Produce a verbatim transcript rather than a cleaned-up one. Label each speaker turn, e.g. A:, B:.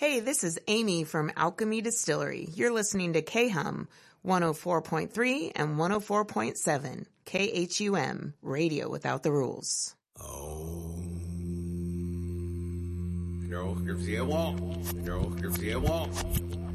A: Hey, this is Amy from Alchemy Distillery. You're listening to K-Hum one oh four point three and one oh four point seven. K H U M, Radio Without the Rules.
B: Oh. No, give you a walk. No, give you a walk.